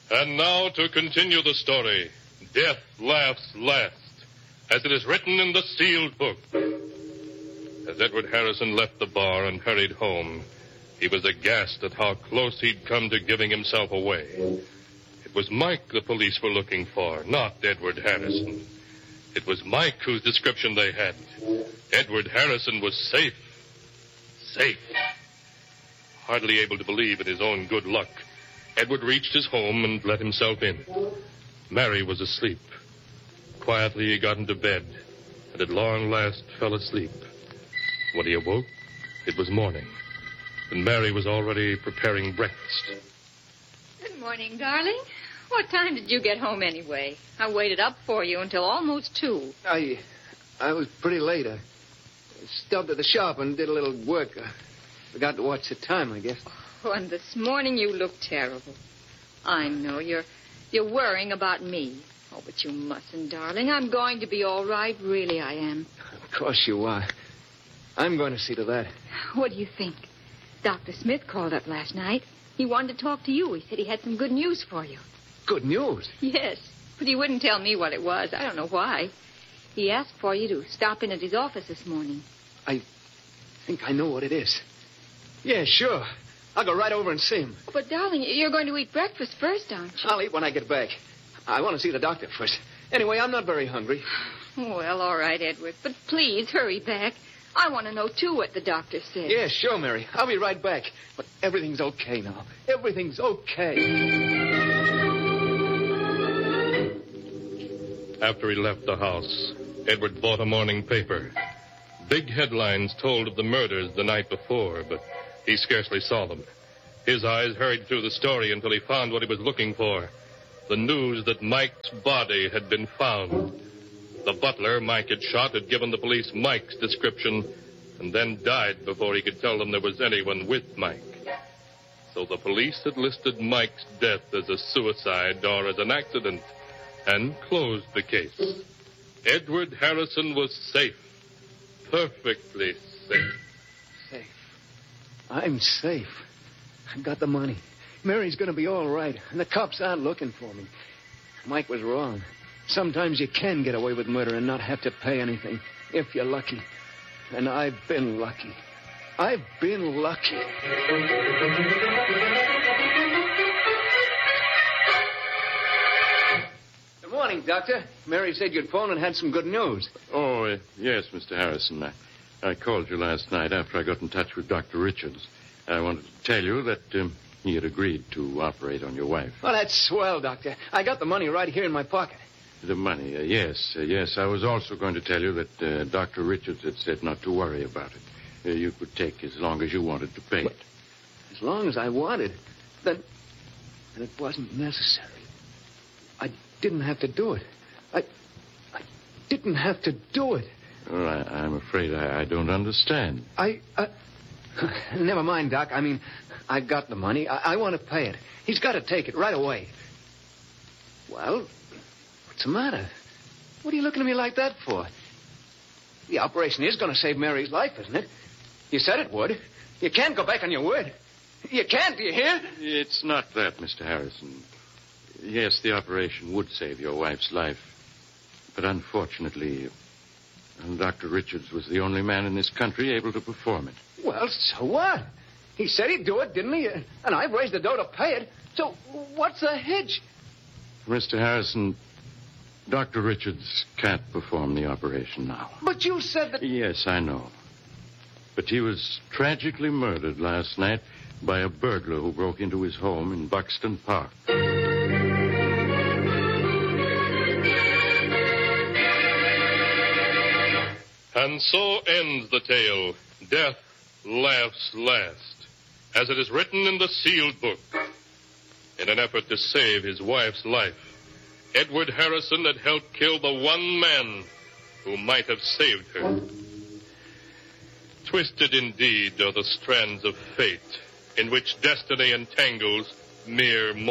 And now to continue the story, Death Laughs Last, as it is written in the sealed book. As Edward Harrison left the bar and hurried home, he was aghast at how close he'd come to giving himself away. It was Mike the police were looking for, not Edward Harrison. It was Mike whose description they had. Edward Harrison was safe. Safe. Hardly able to believe in his own good luck, Edward reached his home and let himself in. Mary was asleep. Quietly he got into bed, and at long last fell asleep. When he awoke, it was morning, and Mary was already preparing breakfast. Good morning, darling. What time did you get home anyway? I waited up for you until almost 2. I was pretty late. I stopped at the shop and did a little work. I forgot to watch the time, I guess. Oh, and this morning you look terrible. I know you're worrying about me. Oh, but you mustn't, darling. I'm going to be all right. Really, I am. Of course you are. I'm going to see to that. What do you think? Dr. Smith called up last night. He wanted to talk to you. He said he had some good news for you. Good news? Yes, but he wouldn't tell me what it was. I don't know why. He asked for you to stop in at his office this morning. I think I know what it is. Yeah, sure. I'll go right over and see him. But, darling, you're going to eat breakfast first, aren't you? I'll eat when I get back. I want to see the doctor first. Anyway, I'm not very hungry. Well, all right, Edward. But please, hurry back. I want to know, too, what the doctor said. Yeah, sure, Mary. I'll be right back. But everything's okay now. Everything's okay. After he left the house, Edward bought a morning paper. Big headlines told of the murders the night before, but he scarcely saw them. His eyes hurried through the story until he found what he was looking for. The news that Mike's body had been found. The butler Mike had shot had given the police Mike's description and then died before he could tell them there was anyone with Mike. So the police had listed Mike's death as a suicide or as an accident and closed the case. Edward Harrison was safe. Perfectly safe. Safe. I'm safe. I've got the money. Mary's going to be all right, and the cops aren't looking for me. Mike was wrong. Sometimes you can get away with murder and not have to pay anything, if you're lucky. And I've been lucky. I've been lucky. Good morning, Doctor. Mary said you'd phoned and had some good news. Oh, yes, Mr. Harrison. I called you last night after I got in touch with Dr. Richards. I wanted to tell you that he had agreed to operate on your wife. Oh, that's swell, Doctor. I got the money right here in my pocket. The money, yes. I was also going to tell you that Dr. Richards had said not to worry about it. You could take as long as you wanted to pay it. As long as I wanted? Then it wasn't necessary. I didn't have to do it. I didn't have to do it. Well, I'm afraid I don't understand. Never mind, Doc. I mean, I've got the money. I want to pay it. He's got to take it right away. Well, what's the matter? What are you looking at me like that for? The operation is going to save Mary's life, isn't it? You said it would. You can't go back on your word. You can't, do you hear? It's not that, Mr. Harrison. Yes, the operation would save your wife's life. But unfortunately, Dr. Richards was the only man in this country able to perform it. Well, so what? He said he'd do it, didn't he? And I've raised the dough to pay it. So what's the hitch? Mr. Harrison, Dr. Richards can't perform the operation now. But you said that... Yes, I know. But he was tragically murdered last night by a burglar who broke into his home in Buxton Park. And so ends the tale, Death Laughs Last, as it is written in the sealed book. In an effort to save his wife's life, Edward Harrison had helped kill the one man who might have saved her. Twisted indeed are the strands of fate in which destiny entangles mere